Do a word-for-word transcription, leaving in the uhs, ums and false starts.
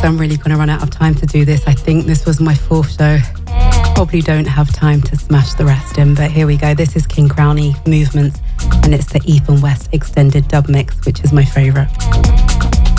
I'm really going to run out of time to do this. I think this was my fourth show. Probably don't have time to smash the rest in, but here we go. This is King Crowny Movements, and it's the Ethan West extended dub mix, which is my favourite.